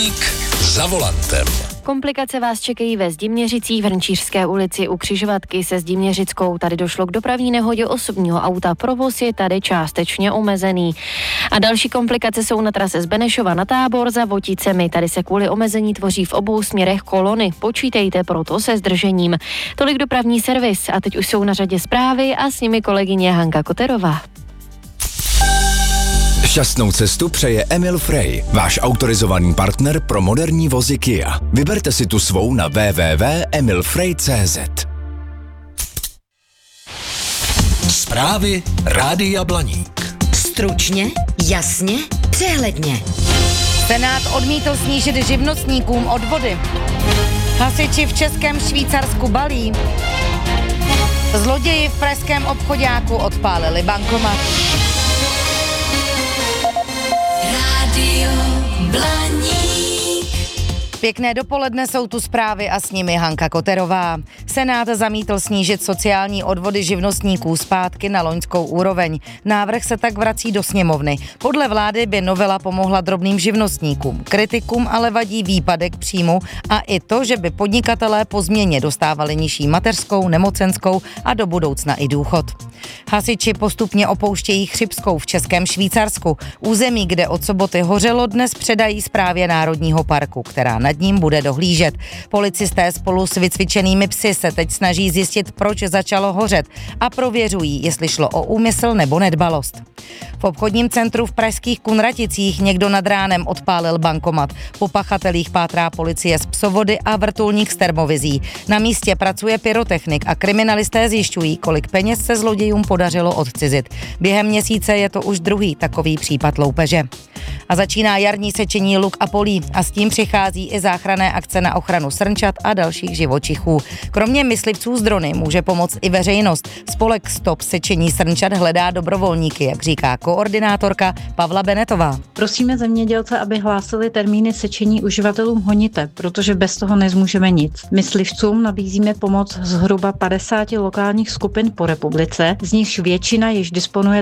Blaník za volantem. Komplikace vás čekají ve Zdimněřicích v Hrnčířské ulici u křižovatky se Zdimněřickou. Tady došlo k dopravní nehodě osobního auta. Provoz je tady částečně omezený. A další komplikace jsou na trase z Benešova na Tábor za Voticemi. Tady se kvůli omezení tvoří v obou směrech kolony. Počítejte proto se zdržením. Tolik dopravní servis. A teď už jsou na řadě zprávy a s nimi kolegyně Hanka Koterová. Šťastnou cestu přeje Emil Frey, váš autorizovaný partner pro moderní vozy Kia. Vyberte si tu svou na www.emilfrey.cz. Zprávy Rádia Blaník. Stručně, jasně, přehledně. Senát odmítl snížit živnostníkům odvody. Hasiči v Českém Švýcarsku balí. Zloději v pražském obchoďáku odpálili bankomat. Pěkné dopoledne, jsou tu zprávy a s nimi Hanka Koterová. Senát zamítl snížit sociální odvody živnostníků zpátky na loňskou úroveň. Návrh se tak vrací do sněmovny. Podle vlády by novela pomohla drobným živnostníkům. Kritikům ale vadí výpadek příjmu a i to, že by podnikatelé po změně dostávali nižší mateřskou, nemocenskou a do budoucna i důchod. Hasiči postupně opouštějí Chřibskou v Českém Švýcarsku. Území, kde od soboty hořelo, dnes předají správě Národního parku, která nad ním bude dohlížet. Policisté spolu s vycvičenými psy se teď snaží zjistit, proč začalo hořet a prověřují, jestli šlo o úmysl nebo nedbalost. V obchodním centru v pražských Kunraticích někdo nad ránem odpálil bankomat. Po pachatelích pátrá policie z psovody a vrtulník z termovizí. Na místě pracuje pyrotechnik a kriminalisté zjišťují, kolik peněz se zlodějům podařilo odcizit. Během měsíce je to už druhý takový případ loupeže. A začíná jarní sečení luk a polí a s tím přichází i záchranné akce na ochranu srnčat a dalších živočichů. Kromě myslivců z drony může pomoct i veřejnost. Spolek Stop sečení srnčat hledá dobrovolníky, jak říká koordinátorka Pavla Benetová. Prosíme zemědělce, aby hlásili termíny sečení uživatelům honiteb, protože bez toho nezmůžeme nic. Myslivcům nabízíme pomoc zhruba 50 lokálních skupin po republice, z nichž většina již disponuje